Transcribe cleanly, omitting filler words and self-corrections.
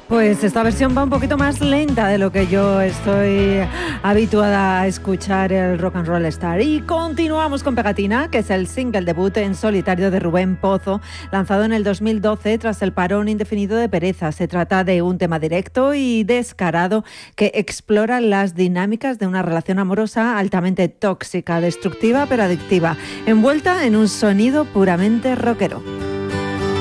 Pues esta versión va un poquito más lenta de lo que yo estoy habituada a escuchar el Rock and Roll Star. Y continuamos con Pegatina, que es el single debut en solitario de Rubén Pozo, lanzado en el 2012 tras el parón indefinido de Pereza. Se trata de un tema directo y descarado que explora las dinámicas de una relación amorosa altamente tóxica, destructiva pero adictiva, envuelta en un sonido puramente rockero.